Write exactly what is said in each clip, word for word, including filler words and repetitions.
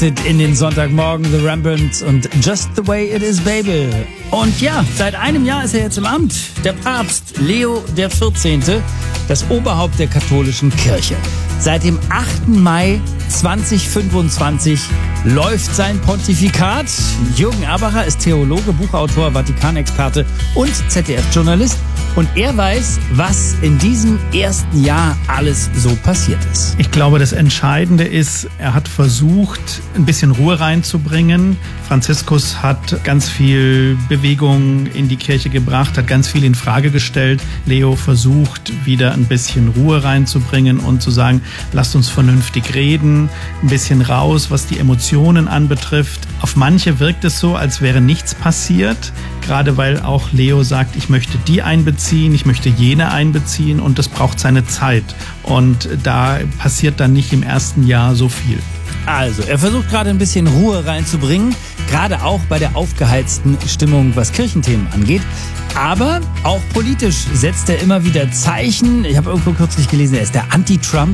In den Sonntagmorgen The Rembrandts und Just the Way It Is, Baby. Und ja, seit einem Jahr ist er jetzt im Amt. Der Papst Leo der vierzehnte, das Oberhaupt der katholischen Kirche. Seit dem achten Mai zweitausendfünfundzwanzig läuft sein Pontifikat. Jürgen Abacher ist Theologe, Buchautor, Vatikanexperte und Z D F-Journalist. Und er weiß, was in diesem ersten Jahr alles so passiert ist. Ich glaube, das Entscheidende ist, er hat versucht, ein bisschen Ruhe reinzubringen. Franziskus hat ganz viel Bewegung in die Kirche gebracht, hat ganz viel in Frage gestellt. Leo versucht, wieder ein bisschen Ruhe reinzubringen und zu sagen, lasst uns vernünftig reden, ein bisschen raus, was die Emotionen anbetrifft. Auf manche wirkt es so, als wäre nichts passiert, gerade weil auch Leo sagt, ich möchte die einbeziehen, ich möchte jene einbeziehen und das braucht seine Zeit. Und da passiert dann nicht im ersten Jahr so viel. Also, er versucht gerade ein bisschen Ruhe reinzubringen, gerade auch bei der aufgeheizten Stimmung, was Kirchenthemen angeht. Aber auch politisch setzt er immer wieder Zeichen. Ich habe irgendwo kürzlich gelesen, er ist der Anti-Trump.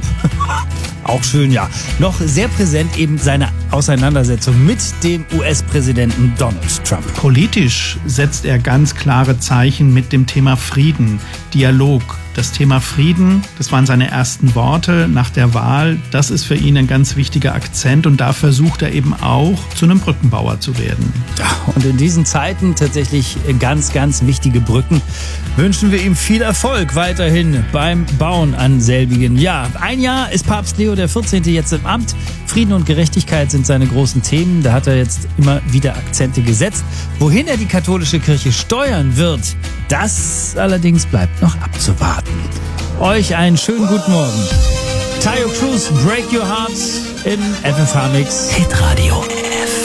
Auch schön, ja. Noch sehr präsent eben seine Auseinandersetzung mit dem U S-Präsidenten Donald Trump. Politisch setzt er ganz klare Zeichen mit dem Thema Frieden, Dialog. Das Thema Frieden, das waren seine ersten Worte nach der Wahl. Das ist für ihn ein ganz wichtiger Akzent und da versucht er eben auch, zu einem Brückenbauer zu werden. Ja, und in diesen Zeiten tatsächlich ganz, ganz wichtige Brücken. Wünschen wir ihm viel Erfolg weiterhin beim Bauen an selbigen. Ja, ein Jahr ist Papst Leo der vierzehnte jetzt im Amt. Frieden und Gerechtigkeit sind seine großen Themen. Da hat er jetzt immer wieder Akzente gesetzt. Wohin er die katholische Kirche steuern wird, das allerdings bleibt noch abzuwarten. Euch einen schönen guten Morgen. Tayo Cruz, Break Your Heart im F F H Mix Hitradio.